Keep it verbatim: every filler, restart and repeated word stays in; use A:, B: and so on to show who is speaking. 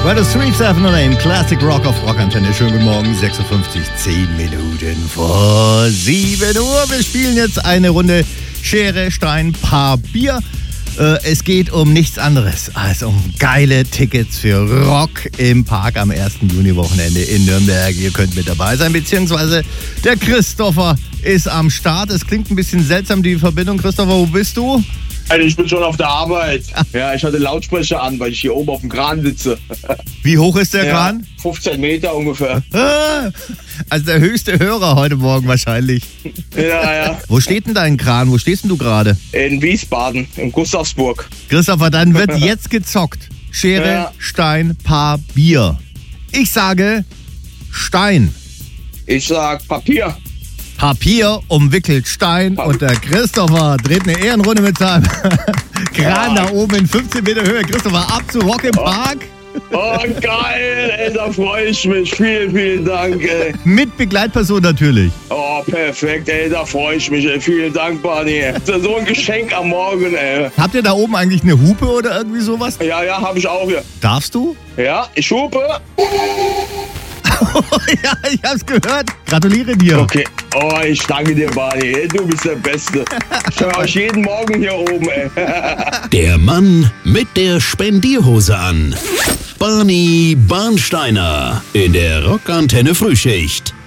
A: Bei der Street sieben null eins Classic Rock auf Rockantenne. Schönen guten Morgen, sechsundfünfzig, zehn Minuten vor sieben Uhr. Wir spielen jetzt eine Runde Schere, Stein, Paar, Bier. Äh, es geht um nichts anderes als um geile Tickets für Rock im Park am ersten Juni-Wochenende in Nürnberg. Ihr könnt mit dabei sein, beziehungsweise der Christopher ist am Start. Es klingt ein bisschen seltsam, die Verbindung. Christopher, wo bist du?
B: Ich bin schon auf der Arbeit. Ja, ich hatte Lautsprecher an, weil ich hier oben auf dem Kran sitze.
A: Wie hoch ist der
B: Ja,
A: Kran?
B: fünfzehn Meter ungefähr.
A: Also der höchste Hörer heute Morgen wahrscheinlich.
B: Ja, ja.
A: Wo steht denn dein Kran? Wo stehst denn du gerade?
B: In Wiesbaden, in Gustavsburg.
A: Christopher, dann wird jetzt gezockt. Schere,
B: Ja.
A: Stein, Paar, Bier. Ich sage Stein.
B: Ich sag Papier.
A: Papier umwickelt Stein und der Christopher dreht eine Ehrenrunde mit seinem Kran
B: Ja.
A: da oben in fünfzehn Meter Höhe. Christopher, ab zu Rock im Park.
B: Oh, geil, ey, da freue ich mich. Vielen, vielen Dank, ey.
A: Mit Begleitperson natürlich.
B: Oh, perfekt, ey, da freue ich mich, ey. Vielen Dank, Barney. Das ist so ein Geschenk am Morgen, ey.
A: Habt ihr da oben eigentlich eine Hupe oder irgendwie sowas?
B: Ja, ja, habe ich auch hier.
A: Darfst du?
B: Ja, ich hupe.
A: Ja, ich hab's gehört. Gratuliere dir.
B: Okay. Oh, ich danke dir, Barney. Ey, du bist der Beste. Ich höre euch jeden Morgen hier oben, ey.
C: Der Mann mit der Spendierhose an. Barney Barnsteiner in der Rockantenne Frühschicht.